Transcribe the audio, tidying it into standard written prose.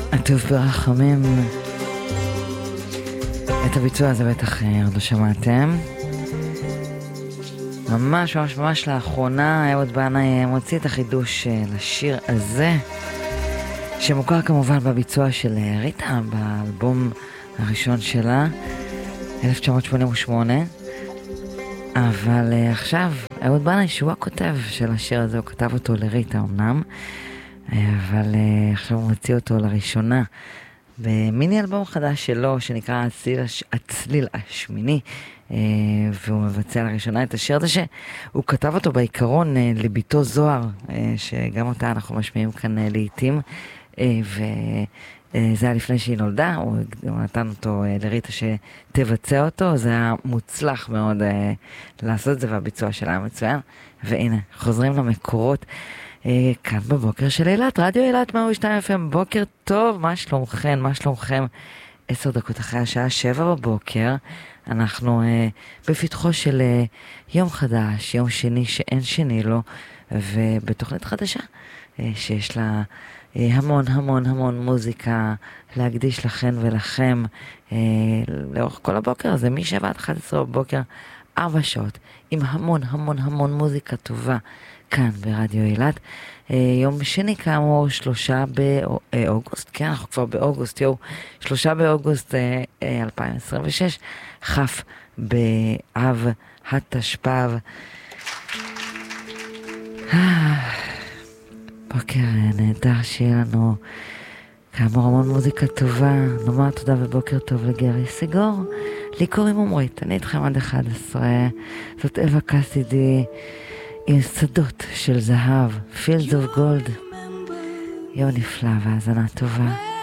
עטוף ברחמים. את הביצוע הזה בטח עוד לא שמעתם. ממש לאחרונה אהוד בנאי מוציא את החידוש לשיר הזה, שמוכר כמובן בביצוע של ריטה באלבום הראשון שלה 1988. אבל עכשיו אהוד בנאי שהוא הכותב של השיר הזה, הוא כתב אותו לריטה אמנם, אבל עכשיו הוא מוציא אותו לראשונה במיני אלבום חדש שלו שנקרא הצליל השמיני, והוא מבצע לראשונה את השיר הזה שהוא כתב אותו בעיקרון לביתו זוהר, שגם אותה אנחנו משמיעים כאן לעתים, וזה היה לפני שהיא נולדה. הוא נתן אותו לריטה שתבצע אותו. זה היה מוצלח מאוד לעשות את זה, והביצוע שלה היה מצוין. והנה, חוזרים למקורות כאן בבוקר של אילת, רדיו אילת 102 FM. בוקר טוב, מה שלומכם? מה שלומכם? 10 דקות אחרי השעה 7 בבוקר. אנחנו בפתחו של יום חדש, יום שני שאין שני לו, ובתוכנית חדשה שיש לה המון מוזיקה להקדיש לכן ולכם לאורך כל הבוקר הזה, מ-7 עד 11 בבוקר, 4 שעות עם המון מוזיקה טובה כאן ברדיו אילת. יום שני כאמור 3 באוגוסט, כן, אנחנו כבר באוגוסט, 3 באוגוסט 2026, כ' באב התשפ"ב. בוקר נהדר שיהיה לנו כאמור המון מוזיקה טובה. נאמר תודה ובוקר טוב לגרי סיגור. לי קוראים עומרית, אני איתכם עד 11. זאת אווה קסידי עם שדות של זהב, Fields of Gold. יום נפלא והאזנה טובה.